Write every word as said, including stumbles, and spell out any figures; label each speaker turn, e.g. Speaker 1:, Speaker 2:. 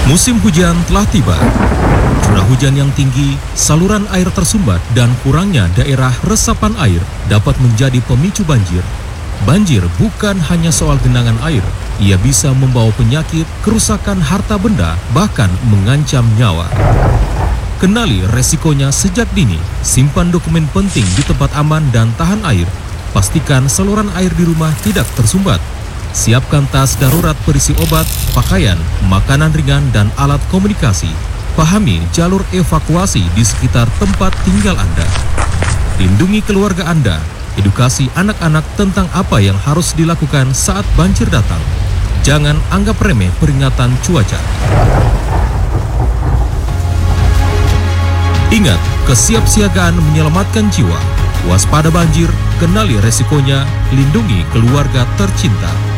Speaker 1: Musim hujan telah tiba. Curah hujan yang tinggi, saluran air tersumbat, dan kurangnya daerah resapan air dapat menjadi pemicu banjir. Banjir bukan hanya soal genangan air, ia bisa membawa penyakit, kerusakan harta benda, bahkan mengancam nyawa. Kenali resikonya sejak dini, simpan dokumen penting di tempat aman dan tahan air. Pastikan saluran air di rumah tidak tersumbat. Siapkan tas darurat berisi obat, pakaian, makanan ringan, dan alat komunikasi. Pahami jalur evakuasi di sekitar tempat tinggal Anda. Lindungi keluarga Anda. Edukasi anak-anak tentang apa yang harus dilakukan saat banjir datang. Jangan anggap remeh peringatan cuaca. Ingat, kesiapsiagaan menyelamatkan jiwa. Waspada banjir, kenali resikonya, lindungi keluarga tercinta.